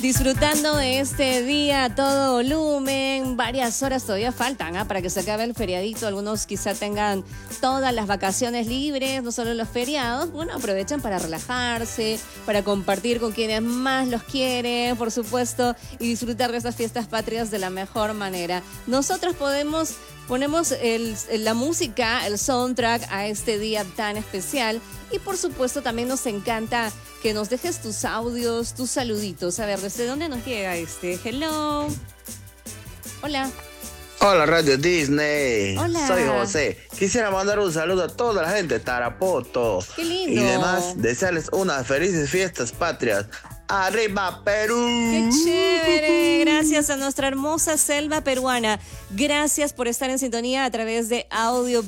Disfrutando de este día a todo volumen, varias horas todavía faltan para que se acabe el feriadito. Algunos quizá tengan todas las vacaciones libres, no solo los feriados. Bueno, aprovechan para relajarse, para compartir con quienes más los quieren, por supuesto, y disfrutar de estas fiestas patrias de la mejor manera. Nosotros ponemos la música, el soundtrack a este día tan especial y por supuesto también nos encanta que nos dejes tus audios, tus saluditos. A ver, ¿desde dónde nos llega este? Hello. Hola. Hola Radio Disney. Hola. Soy José. Quisiera mandar un saludo a toda la gente de Tarapoto. Qué lindo. Y demás, desearles unas felices fiestas patrias. ¡Arriba Perú! ¡Qué chévere! Gracias a nuestra hermosa selva peruana. Gracias por estar en sintonía a través de Audio